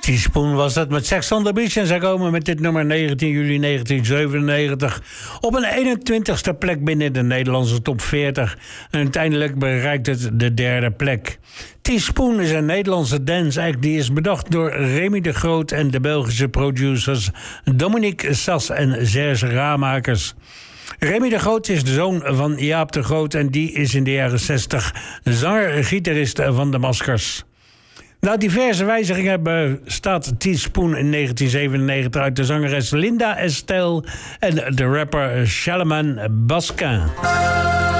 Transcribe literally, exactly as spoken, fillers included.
Teaspoon was dat met Sex on the Beach. En zij komen met dit nummer negentien juli negentien zevenennegentig op een eenentwintigste plek binnen de Nederlandse top veertig. En uiteindelijk bereikt het de derde plek. Teaspoon is een Nederlandse dance act die is bedacht door Remy de Groot en de Belgische producers Dominique Sas en Serge Ramakers. Remy de Groot is de zoon van Jaap de Groot en die is in de jaren zestig zanger-gitarist van de Maskers. Na diverse wijzigingen bestaat Teaspoon in negentien zevenennegentig uit de zangeres Linda Estelle en de rapper Charlemagne Baskin.